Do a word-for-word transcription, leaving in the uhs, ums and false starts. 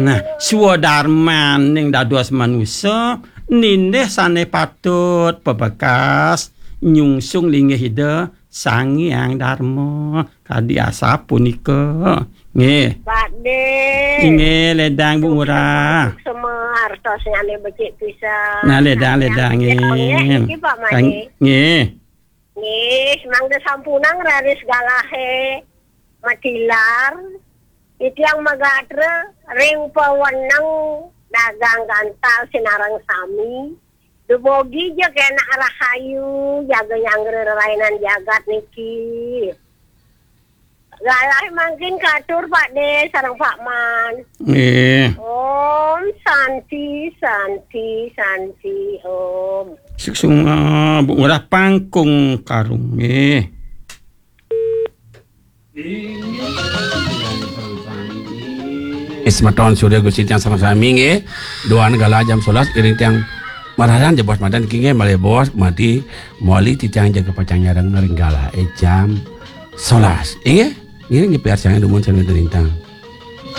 Nah, swadarman ning dados manusia nineh sane patut pebekas nyungsung linggih ide Sang Hyang Dharma kadi asa punika. Nggih. Pakde. Nggih, ledang Bu Murah. Semua hartos ngane becik pisan. Nah, ledang ledang nggih. Iki Pak Made. Nggih. Nggih, mangga sampunang raris galahe matilar. Itu yang magatre ring pawenang dagang gantal sinarang sami. Dumogi je kena rahayu jaga yang rainan jagat niki. Galah mungkin katur Pak De sareng Pak Man. Nggih. Om Santi Santi Santi Om. Suksung uh, Bu Murah pangkung karung nggih. Ismaton surya Gusti yang sama-sama nggih. Doa negala jam sebelas iring tiang marahan je bos madan kinge male bos mati muali titiang jaga pacang nyarang naringgala e jam sebelas. Nggih. Ini ngepiar sangat dumun sangat terintang.